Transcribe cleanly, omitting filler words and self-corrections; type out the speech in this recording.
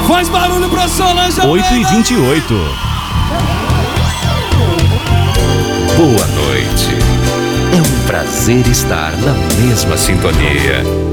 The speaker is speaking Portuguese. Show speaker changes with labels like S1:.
S1: Faz barulho pra Solange Almeida.
S2: 8h28.
S3: Boa noite. É um prazer estar na mesma sintonia.